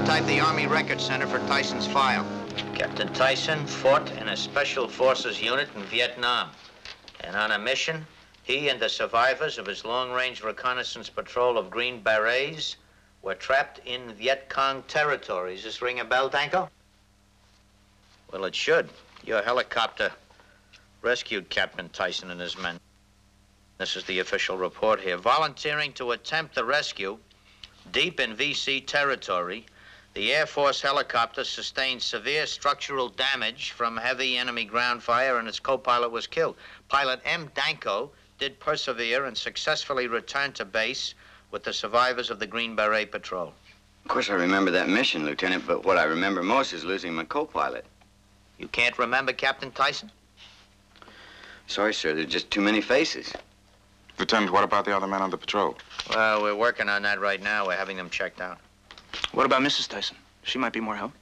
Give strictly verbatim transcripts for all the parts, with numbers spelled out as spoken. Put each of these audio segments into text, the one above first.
type the Army Record Center for Tyson's file. Captain Tyson fought in a Special Forces unit in Vietnam. And on a mission, he and the survivors of his long-range reconnaissance patrol of Green Berets were trapped in Viet Cong territory. Does this ring a bell, Danko? Well, it should. Your helicopter rescued Captain Tyson and his men. This is the official report here. Volunteering to attempt the rescue deep in V C territory, the Air Force helicopter sustained severe structural damage from heavy enemy ground fire and its co-pilot was killed. Pilot M. Danko did persevere and successfully returned to base with the survivors of the Green Beret Patrol. Of course, I remember that mission, Lieutenant, but what I remember most is losing my co-pilot. You can't remember Captain Tyson? Sorry, sir, there's just too many faces. Lieutenant, what about the other men on the patrol? Well, we're working on that right now. We're having them checked out. What about Missus Tyson? She might be more help.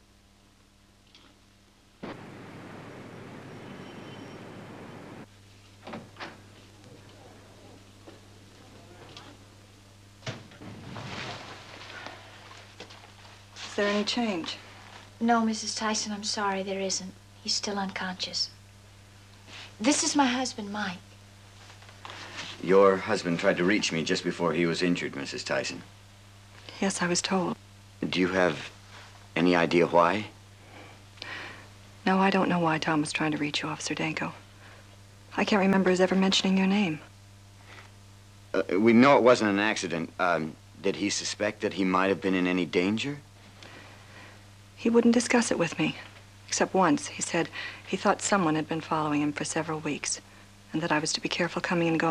Is there any change? No, Missus Tyson, I'm sorry, there isn't. He's still unconscious. This is my husband, Mike. Your husband tried to reach me just before he was injured, Missus Tyson. Yes, I was told. Do you have any idea why? No, I don't know why Tom was trying to reach you, Officer Danko. I can't remember his ever mentioning your name. Uh, we know it wasn't an accident. Um, did he suspect that he might have been in any danger? He wouldn't discuss it with me. Except once, he said he thought someone had been following him for several weeks, and that I was to be careful coming and going.